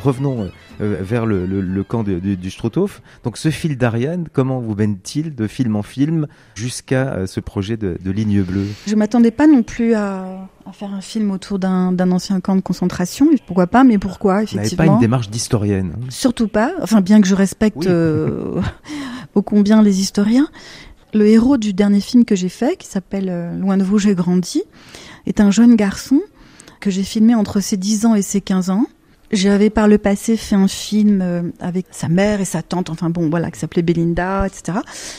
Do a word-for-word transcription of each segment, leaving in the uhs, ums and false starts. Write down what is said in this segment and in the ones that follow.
revenons euh, vers le, le, le camp de, de, du Struthof. Donc ce fil d'Ariane, comment vous mène-t-il de film en film jusqu'à euh, ce projet de, de Ligne Bleue ? Je m'attendais pas non plus à, à faire un film autour d'un, d'un ancien camp de concentration. Pourquoi pas, mais pourquoi, effectivement. Vous n'avez pas une démarche d'historienne. Hein. Surtout pas, enfin bien que je respecte oui. euh, ô combien les historiens. Le héros du dernier film que j'ai fait, qui s'appelle euh, Loin de vous, j'ai grandi, est un jeune garçon que j'ai filmé entre ses dix ans et ses quinze ans. J'avais par le passé fait un film euh, avec sa mère et sa tante, enfin bon, voilà, qui s'appelait Belinda, et cetera.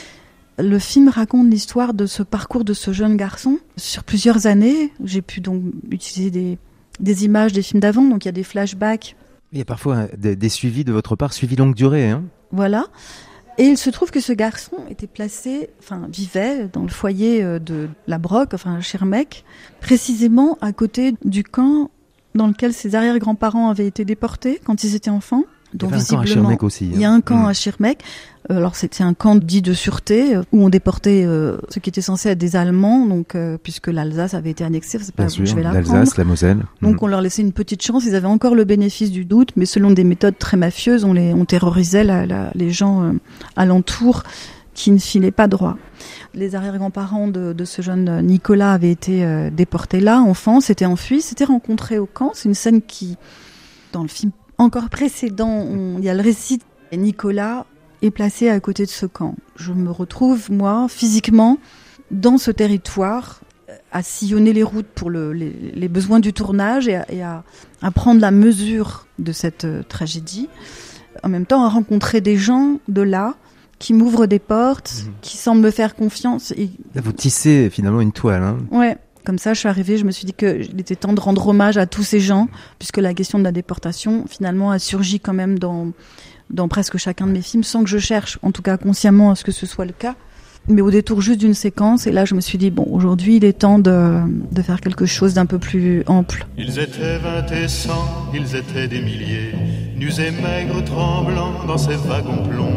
Le film raconte l'histoire de ce parcours de ce jeune garçon sur plusieurs années. J'ai pu donc utiliser des, des images des films d'avant, donc il y a des flashbacks. Il y a parfois des, des suivis de votre part, suivis longue durée. Hein. Voilà. Et il se trouve que ce garçon était placé, enfin vivait dans le foyer de la Broc, enfin Schirmeck, précisément à côté du camp dans lequel ses arrière-grands-parents avaient été déportés quand ils étaient enfants. Donc, il y a un camp à Schirmeck aussi. Hein. Il y a un camp mmh. à Schirmeck. Alors c'était un camp dit de sûreté où on déportait euh, ceux qui étaient censés être des Allemands, donc euh, puisque l'Alsace avait été annexée, c'est pas Bien sûr, je vais l'Alsace, la Moselle. Donc mmh. on leur laissait une petite chance. Ils avaient encore le bénéfice du doute, mais selon des méthodes très mafieuses, on les on terrorisait la, la, les gens euh, alentours qui ne filaient pas droit. Les arrière-grands-parents de, de ce jeune Nicolas avaient été euh, déportés là, enfants, s'étaient enfuis, s'étaient rencontrés au camp. C'est une scène qui, dans le film encore précédent, on, il y a le récit et Nicolas est placé à côté de ce camp. Je me retrouve, moi, physiquement, dans ce territoire, à sillonner les routes pour le, les, les besoins du tournage et, à, et à, à prendre la mesure de cette euh, tragédie. En même temps, à rencontrer des gens de là qui m'ouvrent des portes, mmh. qui semblent me faire confiance. Et... Là, vous tissez finalement une toile. Hein. Ouais. Comme ça, je suis arrivée, je me suis dit qu'il était temps de rendre hommage à tous ces gens, puisque la question de la déportation, finalement, a surgi quand même dans, dans presque chacun de mes films, sans que je cherche, en tout cas consciemment, à ce que ce soit le cas. Mais au détour juste d'une séquence, et là, je me suis dit, bon, aujourd'hui, il est temps de, de faire quelque chose d'un peu plus ample. Ils étaient vingt et cent, ils étaient des milliers, nus et maigres, tremblants dans ces wagons plombs.